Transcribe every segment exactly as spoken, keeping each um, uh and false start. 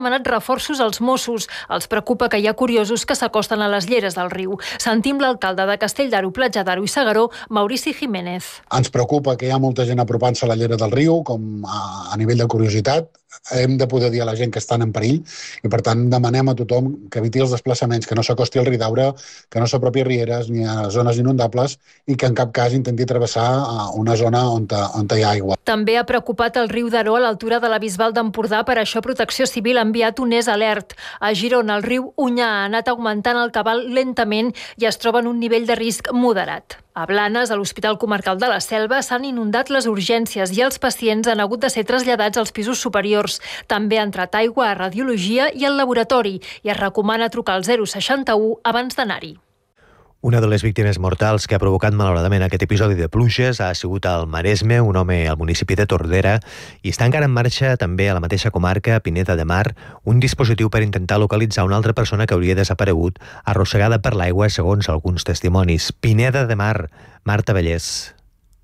demanat reforços als Mossos. Els preocupa que hi ha curiosos que s'acosten a les lleres del riu. Sentim l'alcalde de Castell d'Aro, Platja d'Aro i S'Agaró, Maurici Jiménez. Ens preocupa que hi ha molta gent apropant-se a la llera del riu, com a, a nivell de curiositat. Hem de poder dir a la gent que estan en perill i, per tant, demanem a tothom que eviti els desplaçaments, que no s'acosti al Ridaura, que no s'apropi a rieres ni a zones inundables i que en cap cas intenti travessar una zona on, on hi ha aigua. També ha preocupat el riu d'Aro a l'altura de la Bisbal d'Empordà, per això Protecció Civil ha enviat un és alert. A Girona, el riu Onyar ha anat augmentant el cabal lentament i es troba en un nivell de risc moderat. A Blanes, a l'Hospital Comarcal de la Selva, s'han inundat les urgències i els pacients han hagut de ser traslladats als pisos superiors. També ha entrat aigua a radiologia i al laboratori i es recomana trucar al zero seixanta u abans d'anar-hi. Una de les víctimes mortals que ha provocat malauradament aquest episodi de pluges ha sigut al Maresme, un home al municipi de Tordera, i està encara en marxa també a la mateixa comarca, Pineda de Mar, un dispositiu per intentar localitzar una altra persona que hauria desaparegut arrossegada per l'aigua, segons alguns testimonis. Pineda de Mar, Marta Vallès.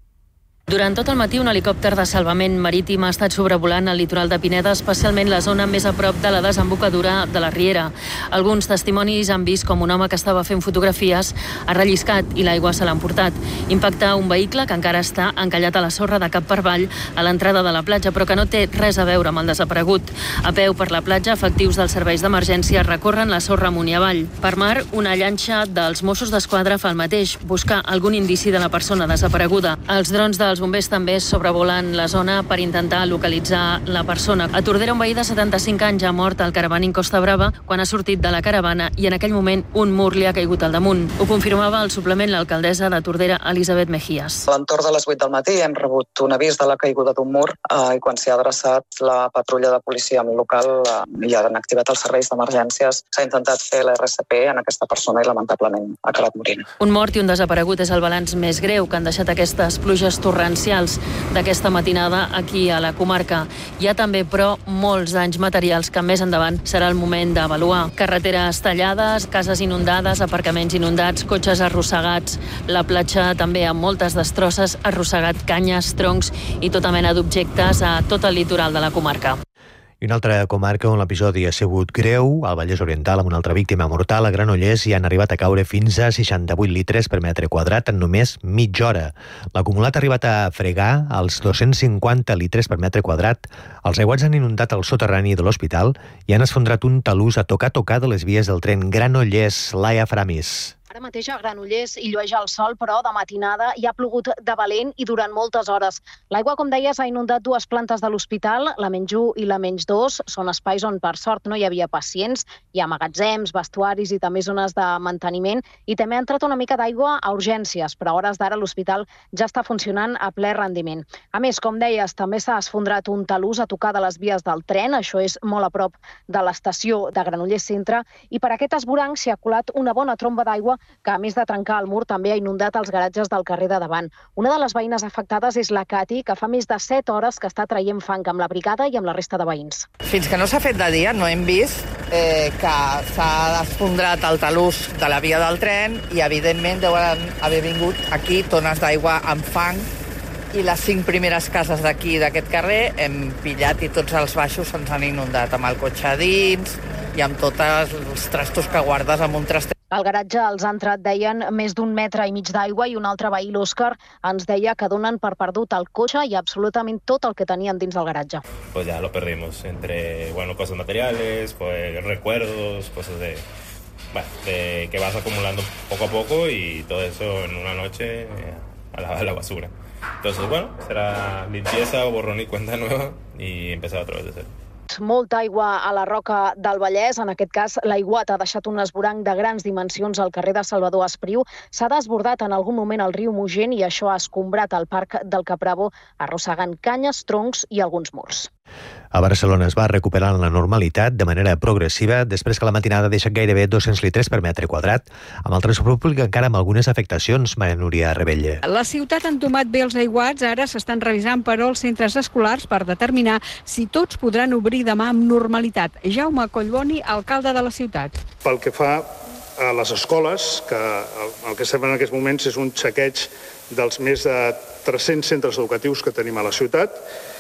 Durant tot el matí, un helicòpter de salvament marítim ha estat sobrevolant el litoral de Pineda, especialment la zona més a prop de la desembocadura de la Riera. Alguns testimonis han vist com un home que estava fent fotografies ha relliscat i l'aigua se l'ha emportat. Impacta un vehicle que encara està encallat a la sorra de cap per avall a l'entrada de la platja, però que no té res a veure amb el desaparegut. A peu per la platja, efectius dels serveis d'emergència recorren la sorra amunt i avall. Per mar, una llanxa dels Mossos d'Esquadra fa el mateix, buscar algun indici de la persona desapareguda. Els drons dels Els bombers també sobrevolen la zona per intentar localitzar la persona. A Tordera, un veí de setanta-cinc anys ha mort al caravaning Costa Brava quan ha sortit de la caravana i en aquell moment un mur li ha caigut al damunt. Ho confirmava al suplement l'alcaldessa de Tordera, Elisabet Mejías. A l'entorn de les vuit del matí hem rebut un avís de la caiguda d'un mur eh, i quan s'hi ha adreçat la patrulla de policia local eh, i han activat els serveis d'emergències, s'ha intentat fer l'R C P en aquesta persona i lamentablement ha acabat morint. Un mort i un desaparegut és el balanç més greu que han deixat aquestes pluges torrencials d'aquesta matinada aquí a la comarca. Hi ha també, però, molts danys materials que més endavant serà el moment d'avaluar. Carreteres tallades, cases inundades, aparcaments inundats, cotxes arrossegats, la platja també amb moltes destrosses, arrossegat canyes, troncs i tota mena d'objectes a tot el litoral de la comarca. I una altra comarca on l'episodi ha sigut greu, al Vallès Oriental, amb una altra víctima mortal, a Granollers, hi han arribat a caure fins a seixanta-vuit litres per metre quadrat en només mitja hora. L'acumulat ha arribat a fregar als dos-cents cinquanta litres per metre quadrat. Els aiguats han inundat el soterrani de l'hospital i han esfondrat un talús a tocar tocar de les vies del tren Granollers. Laia Framis. Ara mateix a Granollers hi llueix el sol, però de matinada hi ha plogut de valent i durant moltes hores. L'aigua, com deies, ha inundat dues plantes de l'hospital, la menys u i la menys dos. Són espais on, per sort, no hi havia pacients. Hi ha magatzems, vestuaris i també zones de manteniment. I també ha entrat una mica d'aigua a urgències, però a hores d'ara l'hospital ja està funcionant a ple rendiment. A més, com deies, també s'ha esfondrat un talús a tocar de les vies del tren. Això és molt a prop de l'estació de Granollers Centre. I per aquest esvoranc s'hi ha colat una bona tromba d'aigua que, a més de trencar el mur, també ha inundat els garatges del carrer de davant. Una de les veïnes afectades és la Cati, que fa més de set hores que està traient fang amb la brigada i amb la resta de veïns. Fins que no s'ha fet de dia no hem vist eh, que s'ha esfondrat el talús de la via del tren i, evidentment, deuen haver vingut aquí tones d'aigua amb fang i les cinc primeres cases d'aquí, d'aquest carrer, hem pillat i tots els baixos se'ns han inundat amb el cotxe a dins i amb tots els trastos que guardes amb un traster. Al garatge els ha entrat, deien, més d'un metre i mig d'aigua i un altre veí, l'Òscar, ens deia que donen per perdut el cotxe i absolutament tot el que tenien dins del garatge. Pues ya lo perdimos, entre, bueno, cosas materiales, pues recuerdos, cosas de, bueno, de que vas acumulando poco a poco y todo eso en una noche eh, a, la, a la basura. Entonces, bueno, será limpieza, borrón y cuenta nueva y empezar otra vez de cero. Molta aigua a la Roca del Vallès. En aquest cas, l'aiguat ha deixat un esvoranc de grans dimensions al carrer de Salvador Espriu. S'ha desbordat en algun moment el riu Mogent i això ha escombrat el parc del Caprabo, arrossegant canyes, troncs i alguns murs. A Barcelona es va recuperant la normalitat de manera progressiva després que la matinada ha deixat gairebé dos-cents litres per metre quadrat, amb el transport públic encara amb algunes afectacions. Maria Núria Rebella. La ciutat ha entomat bé els aiguats, ara s'estan revisant però els centres escolars per determinar si tots podran obrir demà amb normalitat. Jaume Collboni, alcalde de la ciutat. Pel que fa a les escoles, que el que estem en aquests moments és un xequeig dels més de tres-cents centres educatius que tenim a la ciutat,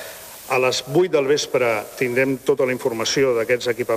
A les vuit del vespre tindrem tota la informació d'aquests equipaments